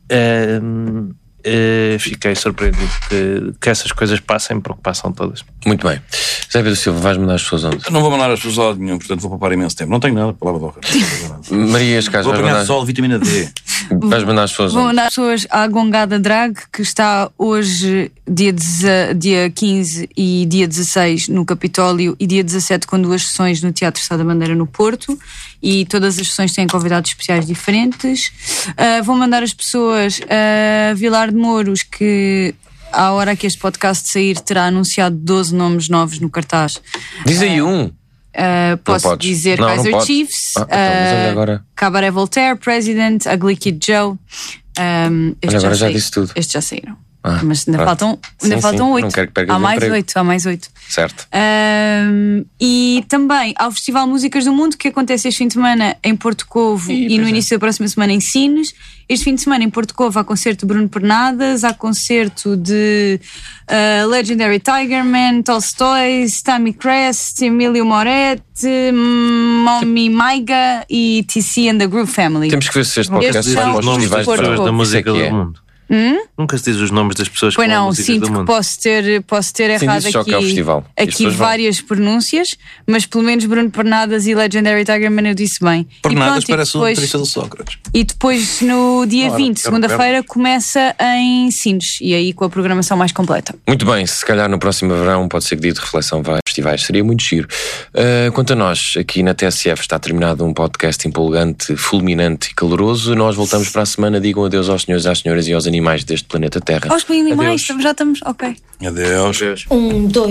uh, Uh, fiquei surpreendido que, que essas coisas passem, porque passam todas. Muito bem. José Pedro Silva, vais mandar as pessoas onde? Eu não vou mandar as pessoas a lado nenhum, portanto vou poupar imenso tempo. Não tenho nada, palavra de honra. Maria Escais, vou vais apanhar mandar... sol, vitamina D. Vais mandar as pessoas Vou onde? mandar as pessoas à Gongada Drag, que está hoje, dia, deze... dia quinze e dia dezasseis no Capitólio, e dia dezassete com duas sessões no Teatro Sá da Bandeira no Porto, e todas as sessões têm convidados especiais diferentes. Uh, vou mandar as pessoas a Vilar de Mouros, que à hora que este podcast sair terá anunciado doze nomes novos no cartaz. Diz aí um. Uh, posso podes. dizer Não, Kaiser não Chiefs, ah, então, mas olha agora. uh, Cabaret Voltaire, President, Ugly Kid Joe. Um, Olha, agora já saí, disse tudo. Estes já saíram. Ah, mas ainda pronto. faltam, Sim, ainda faltam sim. oito. Não quero que percas há o mais emprego. oito, há mais oito. Certo. Um, e também ao Festival Músicas do Mundo, que acontece este fim de semana em Porto Covo Ih, e no é. início da próxima semana em Sines. Este fim de semana em Porto Covo há concerto de Bruno Pernadas, há concerto de uh, Legendary Tigerman, Tolstói, Tammy Crest, Emílio Moretti, Mommy Maiga e T C and the Groove Family. Temos que ver se este podcast Estes vai são para os nomes festivais das Porto para pessoas Covo. da música Isso é que do é. mundo. Hum? Nunca se diz os nomes das pessoas Pois que falam não, músicas sinto do que mundo. posso ter, posso ter Sim, errado disse só que é o aqui, festival. E as aqui pessoas vão. várias pronúncias, mas pelo menos Bruno Pernadas e Legendary Tigerman eu disse bem. Por e nada, pronto, e parece o depois, motorista do Sócrates. e depois no dia Ora, vinte, era segunda-feira, começa em Sines e aí com a programação mais completa. Muito bem, se calhar no próximo verão pode ser que dia de reflexão vá a festivais, seria muito giro. Uh, quanto a nós, aqui na T S F está terminado um podcast empolgante, fulminante e caloroso. Nós voltamos para a semana. Digam adeus aos senhores, às senhoras e aos animais deste planeta Terra. Aos animais, Adeus. estamos- já estamos. Ok. Adeus. Um, dois.